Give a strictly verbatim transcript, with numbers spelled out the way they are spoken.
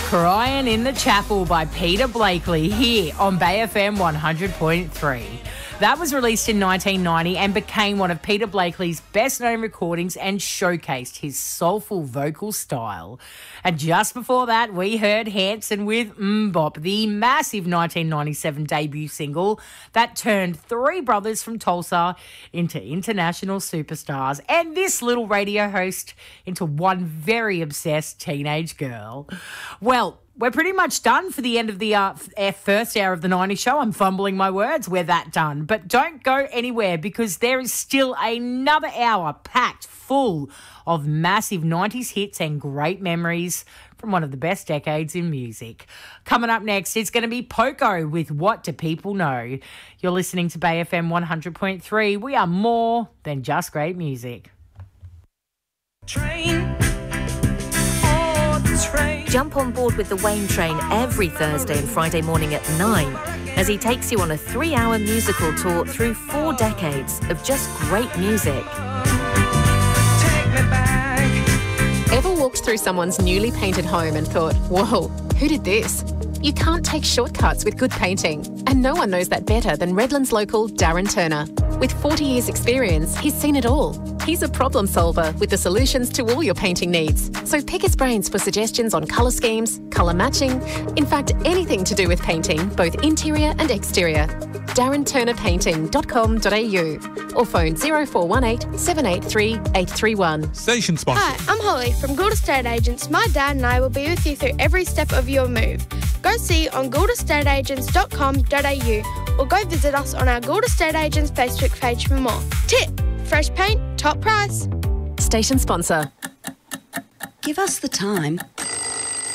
Crying in the Chapel by Peter Blakely here on Bay F M one hundred point three. That was released in nineteen ninety and became one of Peter Blakely's best-known recordings and showcased his soulful vocal style. And just before that, we heard Hanson with MMMBop, the massive nineteen ninety-seven debut single that turned three brothers from Tulsa into international superstars and this little radio host into one very obsessed teenage girl. Well, we're pretty much done for the end of the uh, first hour of the nineties show. I'm fumbling my words. We're that done. But don't go anywhere because there is still another hour packed full of massive nineties hits and great memories from one of the best decades in music. Coming up next, it's going to be Poco with What Do People Know? You're listening to Bay F M one hundred point three. We are more than just great music. Train. Oh, the train. Jump on board with the Wayne Train every Thursday and Friday morning at nine as he takes you on a three-hour musical tour through four decades of just great music. Take me back. Ever walked through someone's newly painted home and thought, whoa, who did this? You can't take shortcuts with good painting, and no one knows that better than Redlands local Darren Turner. With forty years experience, he's seen it all. He's a problem solver with the solutions to all your painting needs. So pick his brains for suggestions on colour schemes, colour matching, in fact, anything to do with painting, both interior and exterior. darren turner painting dot com dot a u or phone zero four one eight, seven eight three, eight three one. Station sponsor. Hi, I'm Holly from Gould Estate Agents. My dad and I will be with you through every step of your move. Go see on gould estate agents dot com dot a u or go visit us on our Gould Estate Agents Facebook page for more. Tip, fresh paint, top price. Station sponsor. Give us the time